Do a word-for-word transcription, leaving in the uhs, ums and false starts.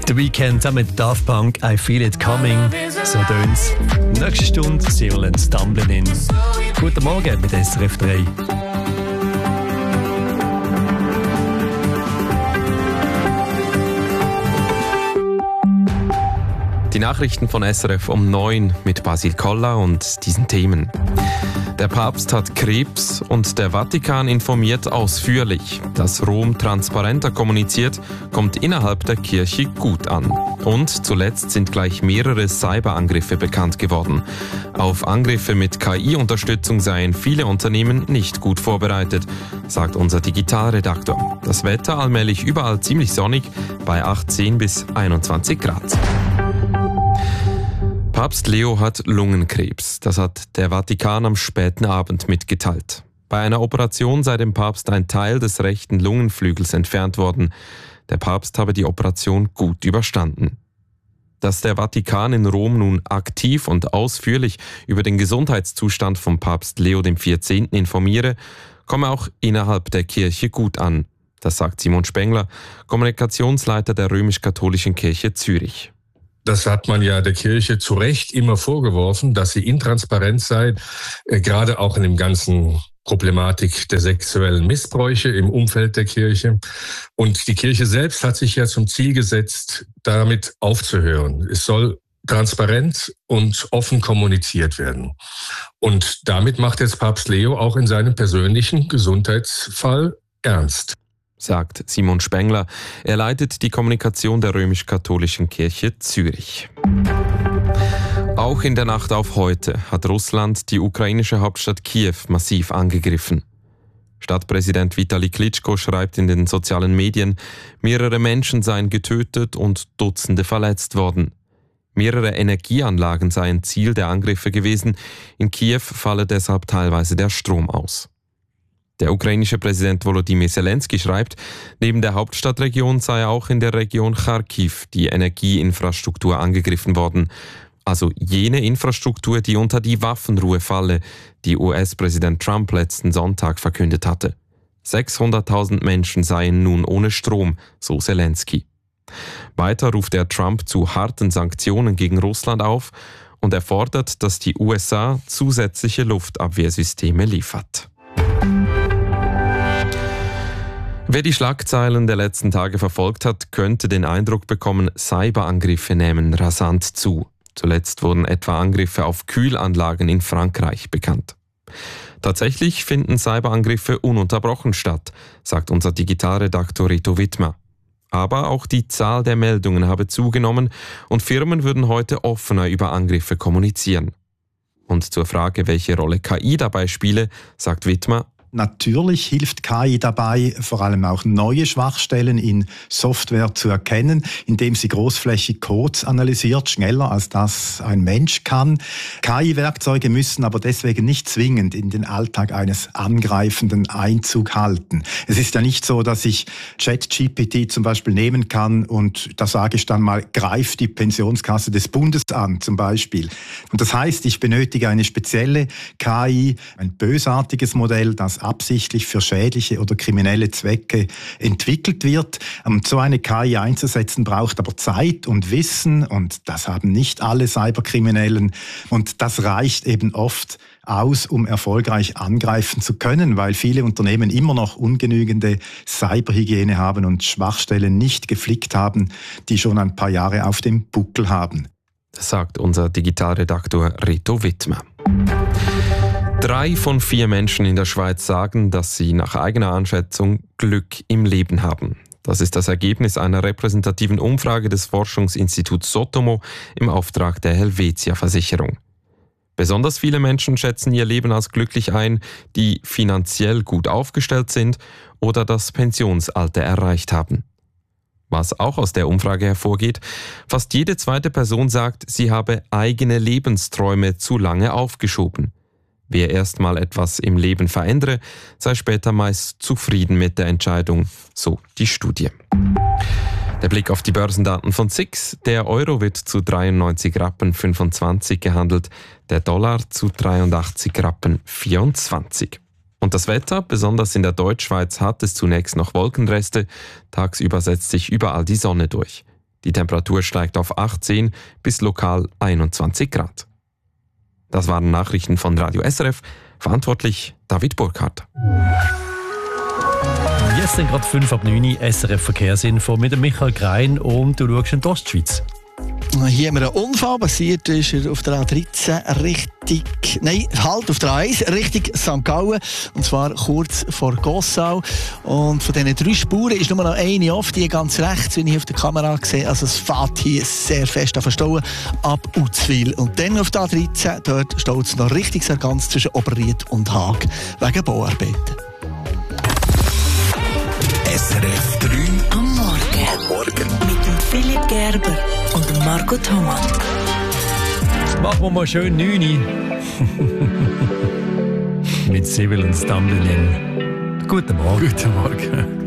The Weekend mit Daft Punk, I Feel It Coming. So tönt's. Nächste Stunde Silent Stumbling In. Guten Morgen mit S R F drei. Die Nachrichten von S R F um neun mit Basil Koller und diesen Themen. Der Papst hat Krebs und der Vatikan informiert ausführlich. Dass Rom transparenter kommuniziert, kommt innerhalb der Kirche gut an. Und zuletzt sind gleich mehrere Cyberangriffe bekannt geworden. Auf Angriffe mit K I-Unterstützung seien viele Unternehmen nicht gut vorbereitet, sagt unser Digitalredaktor. Das Wetter allmählich überall ziemlich sonnig bei achtzehn bis einundzwanzig Grad. Papst Leo hat Lungenkrebs. Das hat der Vatikan am späten Abend mitgeteilt. Bei einer Operation sei dem Papst ein Teil des rechten Lungenflügels entfernt worden. Der Papst habe die Operation gut überstanden. Dass der Vatikan in Rom nun aktiv und ausführlich über den Gesundheitszustand von Papst Leo der vierzehnten informiere, komme auch innerhalb der Kirche gut an. Das sagt Simon Spengler, Kommunikationsleiter der römisch-katholischen Kirche Zürich. Das hat man ja der Kirche zu Recht immer vorgeworfen, dass sie intransparent sei, äh, gerade auch in dem ganzen Problematik der sexuellen Missbräuche im Umfeld der Kirche. Und die Kirche selbst hat sich ja zum Ziel gesetzt, damit aufzuhören. Es soll transparent und offen kommuniziert werden. Und damit macht jetzt Papst Leo auch in seinem persönlichen Gesundheitsfall ernst, sagt Simon Spengler. Er leitet die Kommunikation der römisch-katholischen Kirche Zürich. Auch in der Nacht auf heute hat Russland die ukrainische Hauptstadt Kiew massiv angegriffen. Stadtpräsident Vitali Klitschko schreibt in den sozialen Medien, mehrere Menschen seien getötet und Dutzende verletzt worden. Mehrere Energieanlagen seien Ziel der Angriffe gewesen. In Kiew falle deshalb teilweise der Strom aus. Der ukrainische Präsident Volodymyr Zelensky schreibt, neben der Hauptstadtregion sei auch in der Region Charkiw die Energieinfrastruktur angegriffen worden. Also jene Infrastruktur, die unter die Waffenruhe falle, die U S-Präsident Trump letzten Sonntag verkündet hatte. sechshunderttausend Menschen seien nun ohne Strom, so Zelensky. Weiter ruft er Trump zu harten Sanktionen gegen Russland auf und er fordert, dass die U S A zusätzliche Luftabwehrsysteme liefert. Wer die Schlagzeilen der letzten Tage verfolgt hat, könnte den Eindruck bekommen, Cyberangriffe nehmen rasant zu. Zuletzt wurden etwa Angriffe auf Kühlanlagen in Frankreich bekannt. Tatsächlich finden Cyberangriffe ununterbrochen statt, sagt unser Digitalredaktor Rito Wittmer. Aber auch die Zahl der Meldungen habe zugenommen und Firmen würden heute offener über Angriffe kommunizieren. Und zur Frage, welche Rolle K I dabei spiele, sagt Wittmer: Natürlich hilft K I dabei, vor allem auch neue Schwachstellen in Software zu erkennen, indem sie großflächig Codes analysiert, schneller als das ein Mensch kann. K I-Werkzeuge müssen aber deswegen nicht zwingend in den Alltag eines Angreifenden Einzug halten. Es ist ja nicht so, dass ich ChatGPT zum Beispiel nehmen kann und da sage ich dann mal, greif die Pensionskasse des Bundes an zum Beispiel. Und das heißt, ich benötige eine spezielle K I, ein bösartiges Modell, das absichtlich für schädliche oder kriminelle Zwecke entwickelt wird. So eine K I einzusetzen braucht aber Zeit und Wissen und das haben nicht alle Cyberkriminellen und das reicht eben oft aus, um erfolgreich angreifen zu können, weil viele Unternehmen immer noch ungenügende Cyberhygiene haben und Schwachstellen nicht geflickt haben, die schon ein paar Jahre auf dem Buckel haben. Das sagt unser Digitalredaktor Rito Wittmer. Drei von vier Menschen in der Schweiz sagen, dass sie nach eigener Einschätzung Glück im Leben haben. Das ist das Ergebnis einer repräsentativen Umfrage des Forschungsinstituts Sotomo im Auftrag der Helvetia-Versicherung. Besonders viele Menschen schätzen ihr Leben als glücklich ein, die finanziell gut aufgestellt sind oder das Pensionsalter erreicht haben. Was auch aus der Umfrage hervorgeht, fast jede zweite Person sagt, sie habe eigene Lebensträume zu lange aufgeschoben. Wer erst mal etwas im Leben verändere, sei später meist zufrieden mit der Entscheidung, so die Studie. Der Blick auf die Börsendaten von S I X. Der Euro wird zu dreiundneunzig Rappen fünfundzwanzig gehandelt, der Dollar zu dreiundachtzig Rappen vierundzwanzig. Und das Wetter, besonders in der Deutschschweiz, hat es zunächst noch Wolkenreste. Tagsüber setzt sich überall die Sonne durch. Die Temperatur steigt auf achtzehn bis lokal einundzwanzig Grad. Das waren Nachrichten von Radio S R F. Verantwortlich David Burkhardt. Jetzt sind gerade fünf ab neun S R F Verkehrsinfo mit dem Michael Grein und du schaust in die Ostschweiz. Hier haben wir einen Unfall, passiert ist er auf der A dreizehn Richtung, nein, halt auf der A eins Richtung Sankt Gallen, und zwar kurz vor Gossau. Und von diesen drei Spuren ist nur noch eine offen, die ganz rechts, wie ich auf der Kamera sehe. Also es fährt hier sehr fest an Verstauen ab Uzwil. Und dann auf der A dreizehn, dort staut es noch richtig sehr ganz zwischen Oberried und Haag wegen Bauarbeiten. S R F drei am Morgen. Am Morgen. Mit dem Philipp Gerber und dem Marco Thomas. Machen wir mal schön neun. Mit Sibyl und Stumbling. Guten Morgen. Guten Morgen.